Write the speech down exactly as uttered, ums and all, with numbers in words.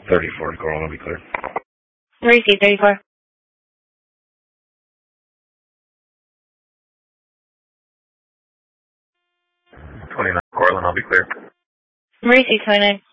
thirty-four to Coral, I'll be clear. Receive thirty-four. twenty-nine, Coral, I'll be clear. Receive twenty-nine.